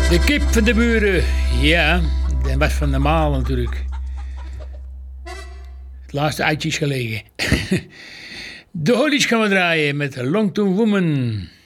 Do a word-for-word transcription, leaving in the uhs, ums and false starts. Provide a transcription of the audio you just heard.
De kip van de buren, ja, dat was van de maal natuurlijk. Het laatste eitje is gelegen. De Hollies gaan we draaien met Long Tone Woman.